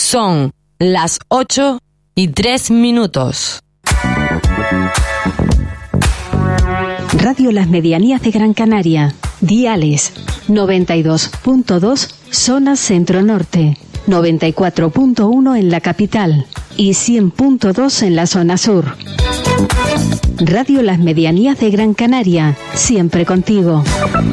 Son las 8:03. Radio Las Medianías de Gran Canaria. Diales 92.2 zona centro-norte, 94.1 en la capital y 100.2 en la zona sur. Radio Las Medianías de Gran Canaria, siempre contigo.